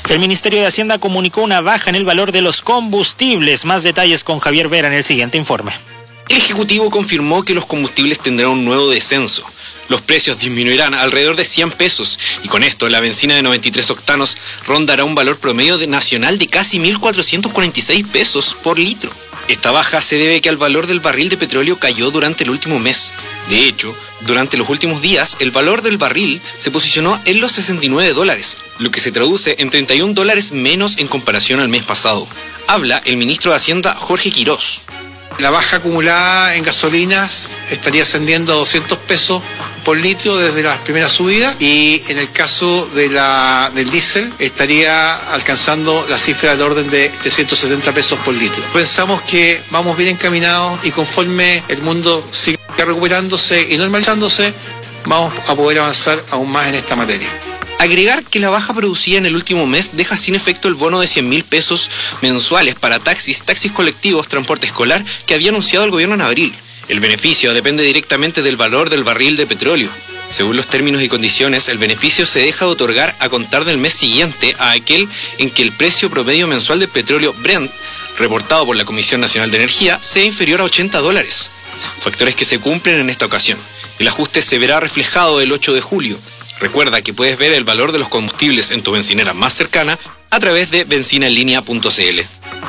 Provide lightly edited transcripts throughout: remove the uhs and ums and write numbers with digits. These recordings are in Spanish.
El Ministerio de Hacienda comunicó una baja en el valor de los combustibles. Más detalles con Javier Vera en el siguiente informe. El Ejecutivo confirmó que los combustibles tendrán un nuevo descenso. Los precios disminuirán alrededor de 100 pesos y con esto la benzina de 93 octanos rondará un valor promedio nacional de casi 1.446 pesos por litro. Esta baja se debe a que el valor del barril de petróleo cayó durante el último mes. De hecho, durante los últimos días, el valor del barril se posicionó en los $69, lo que se traduce en $31 menos en comparación al mes pasado. Habla el ministro de Hacienda, Jorge Quirós. La baja acumulada en gasolinas estaría ascendiendo a 200 pesos por litro desde las primeras subidas y en el caso del diésel estaría alcanzando la cifra del orden de 170 pesos por litro. Pensamos que vamos bien encaminados y conforme el mundo siga recuperándose y normalizándose, vamos a poder avanzar aún más en esta materia. Agregar que la baja producida en el último mes deja sin efecto el bono de 100.000 pesos mensuales para taxis colectivos, transporte escolar que había anunciado el gobierno en abril. El beneficio depende directamente del valor del barril de petróleo. Según los términos y condiciones, el beneficio se deja de otorgar a contar del mes siguiente a aquel en que el precio promedio mensual del petróleo Brent, reportado por la Comisión Nacional de Energía, sea inferior a $80. Factores que se cumplen en esta ocasión. El ajuste se verá reflejado el 8 de julio. Recuerda que puedes ver el valor de los combustibles en tu bencinera más cercana a través de benzinaenlinea.cl.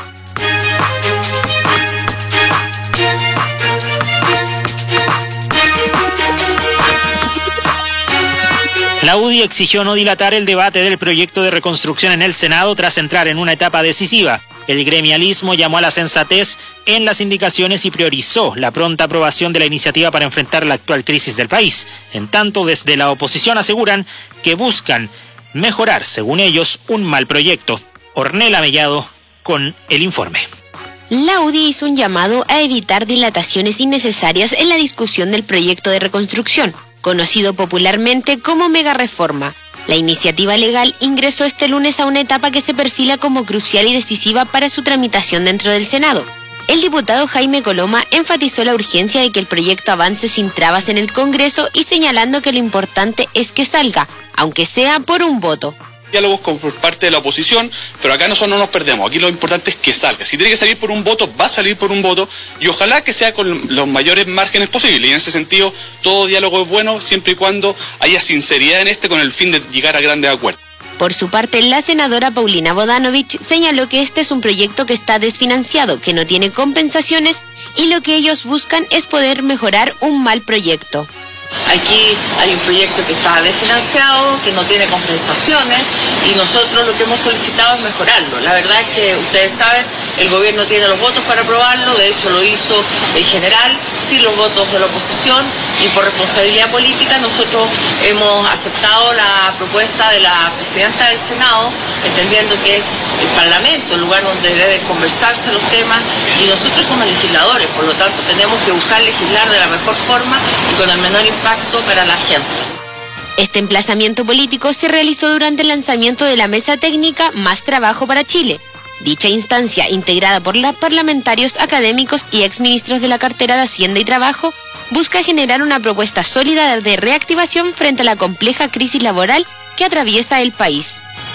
La UDI exigió no dilatar el debate del proyecto de reconstrucción en el Senado tras entrar en una etapa decisiva. El gremialismo llamó a la sensatez en las indicaciones y priorizó la pronta aprobación de la iniciativa para enfrentar la actual crisis del país. En tanto, desde la oposición aseguran que buscan mejorar, según ellos, un mal proyecto. Ornella Mellado con el informe. La UDI hizo un llamado a evitar dilataciones innecesarias en la discusión del proyecto de reconstrucción, conocido popularmente como megareforma. La iniciativa legal ingresó este lunes a una etapa que se perfila como crucial y decisiva para su tramitación dentro del Senado. El diputado Jaime Coloma enfatizó la urgencia de que el proyecto avance sin trabas en el Congreso y señalando que lo importante es que salga, aunque sea por un voto. Diálogos por parte de la oposición, pero acá nosotros no nos perdemos, aquí lo importante es que salga. Si tiene que salir por un voto, va a salir por un voto y ojalá que sea con los mayores márgenes posibles. Y en ese sentido, todo diálogo es bueno siempre y cuando haya sinceridad en con el fin de llegar a grandes acuerdos. Por su parte, la senadora Paulina Bodanovich señaló que este es un proyecto que está desfinanciado, que no tiene compensaciones y lo que ellos buscan es poder mejorar un mal proyecto. Aquí hay un proyecto que está desfinanciado, que no tiene compensaciones y nosotros lo que hemos solicitado es mejorarlo. La verdad es que ustedes saben, el gobierno tiene los votos para aprobarlo, de hecho lo hizo en general, sin los votos de la oposición y por responsabilidad política nosotros hemos aceptado la propuesta de la presidenta del Senado, entendiendo que es el Parlamento el lugar donde deben conversarse los temas y nosotros somos legisladores, por lo tanto tenemos que buscar legislar de la mejor forma y con el menor impacto para la gente. Este emplazamiento político se realizó durante el lanzamiento de la mesa técnica Más Trabajo para Chile. Dicha instancia, integrada por los parlamentarios, académicos y exministros de la cartera de Hacienda y Trabajo, busca generar una propuesta sólida de reactivación frente a la compleja crisis laboral que atraviesa el país.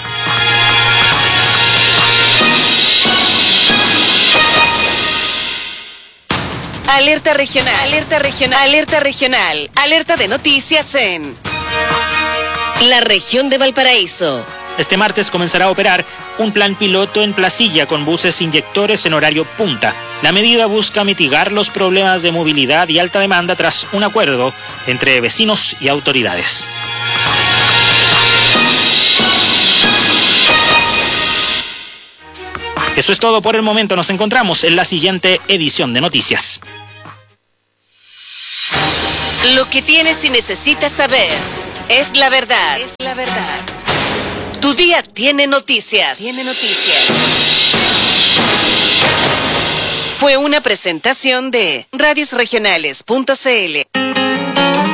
Alerta regional, alerta regional, alerta regional, alerta de noticias en la región de Valparaíso. Este martes comenzará a operar un plan piloto en Placilla con buses inyectores en horario punta. La medida busca mitigar los problemas de movilidad y alta demanda tras un acuerdo entre vecinos y autoridades. Eso es todo por el momento. Nos encontramos en la siguiente edición de Noticias. Lo que tienes y necesitas saber es la verdad. Es la verdad. Tu día tiene noticias. Tiene noticias. Fue una presentación de radiosregionales.cl.